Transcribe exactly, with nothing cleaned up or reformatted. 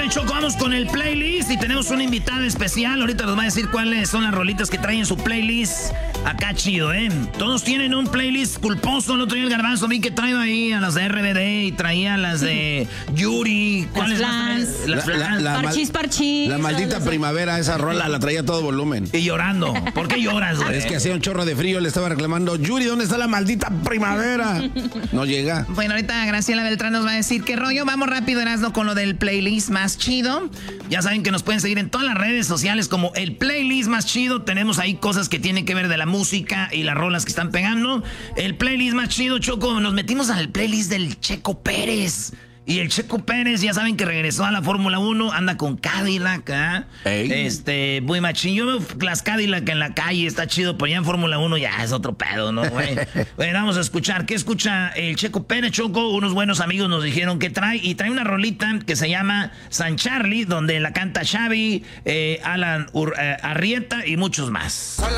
Choco, vamos con el playlist y tenemos una invitada especial. Ahorita nos va a decir cuáles son las rolitas que traen en su playlist. Acá chido, ¿eh? Todos tienen un playlist culposo. El otro día el Garbanzo vi que traía ahí a las de R B D y traía las de Yuri. ¿Cuáles las las la, la, la, Parchís, parchís. La maldita primavera, esa rola la traía a todo volumen. Y llorando. ¿Por qué lloras, güey? Es que hacía un chorro de frío, le estaba reclamando, Yuri, ¿dónde está la maldita primavera? No llega. Bueno, ahorita Graciela Beltrán nos va a decir qué rollo. Vamos rápido, Erasmo, con lo del playlist más chido. Ya saben que nos pueden seguir en todas las redes sociales como el playlist más chido. Tenemos ahí cosas que tienen que ver de la música y las rolas que están pegando. El playlist más chido, Choco. Nos metimos al playlist del Checo Pérez. Y el Checo Pérez, ya saben que regresó a la Fórmula uno, anda con Cadillac, ¿eh? Este, muy machín. Yo veo las Cadillac en la calle, está chido, pero ya en Fórmula uno ya es otro pedo, ¿no, güey? Bueno, vamos a escuchar. ¿Qué escucha el Checo Pérez, Choco? Unos buenos amigos nos dijeron que trae, y trae una rolita que se llama San Charlie, donde la canta Xavi, eh, Alan Ur, eh, Arrieta y muchos más.